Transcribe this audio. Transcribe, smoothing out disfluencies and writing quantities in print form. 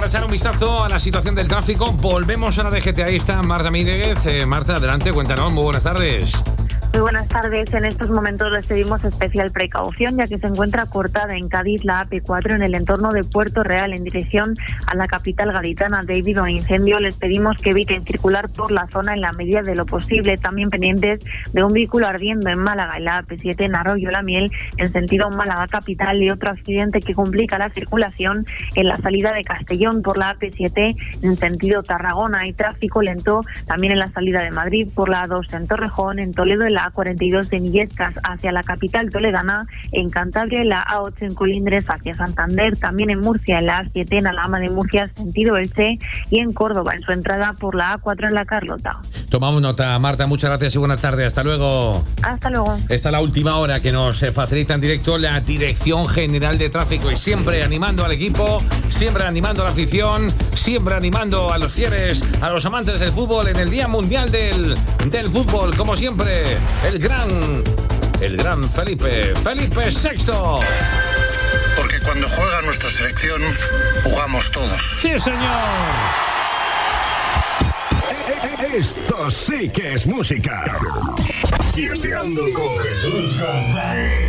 echar un vistazo a la situación del tráfico. Volvemos a la DGT. Ahí está Marta Míguez. Marta, adelante, cuéntanos. Muy buenas tardes. Muy buenas tardes. En estos momentos les pedimos especial precaución, ya que se encuentra cortada en Cádiz la AP4 en el entorno de Puerto Real en dirección a la capital gaditana. Debido a un incendio, les pedimos que eviten circular por la zona en la medida de lo posible. También pendientes de un vehículo ardiendo en Málaga y la AP7 en Arroyo La Miel en sentido Málaga capital, y otro accidente que complica la circulación en la salida de Castellón por la AP7 en sentido Tarragona. Hay tráfico lento también en la salida de Madrid por la A2 en Torrejón, en Toledo en la A42 de Illescas hacia la capital toledana, en Cantabria en la A8 en Colindres hacia Santander, también en Murcia en la A7 en Alhama de Murcia sentido Elche, y en Córdoba en su entrada por la A4 en la Carlota. Tomamos nota, Marta, muchas gracias y buenas tardes. Hasta luego. Hasta luego. Esta es la última hora que nos facilita en directo la Dirección General de Tráfico, y siempre animando al equipo, siempre animando a la afición, siempre animando a los fieles, a los amantes del fútbol en el Día Mundial del Fútbol, como siempre. El gran Felipe VI. Porque cuando juega nuestra selección, jugamos todos. ¡Sí, señor! Esto sí que es música. Fiesteando con Jesús González.